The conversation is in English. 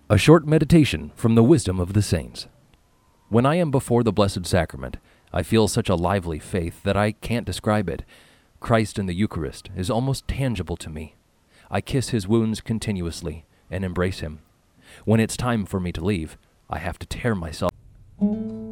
A short meditation from the wisdom of the saints. When I am before the Blessed Sacrament, I feel such a lively faith that I can't describe it. Christ in the Eucharist is almost tangible to me. I kiss his wounds continuously and embrace him. When it's time for me to leave, I have to tear myself